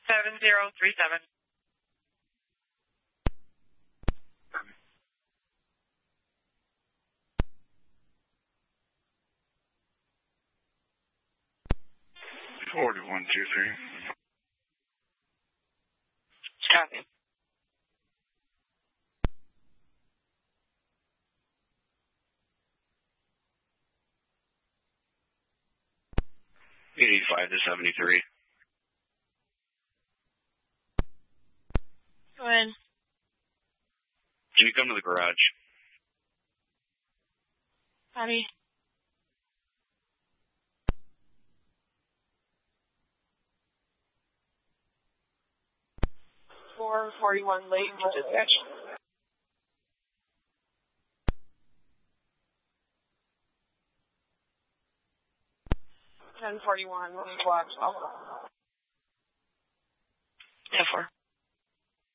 7037. Forty 123. Copy. $85 to 73. Go ahead. Can you come to the garage? Copy. $441 late to dispatch. 1041 block. Yeah, 4.